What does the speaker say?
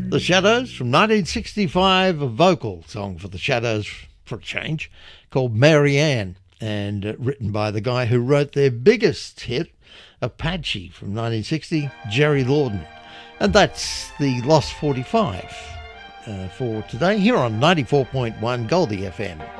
The Shadows from 1965, a vocal song for the Shadows for a change, called Mary Ann, and written by the guy who wrote their biggest hit, Apache, from 1960, Jerry Lorden. And that's the Lost 45 for today, here on 94.1 Goldie FM.